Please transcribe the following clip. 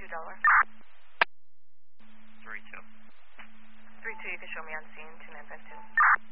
Delaware. 3-2. 3-2, you can show me on scene, 2952.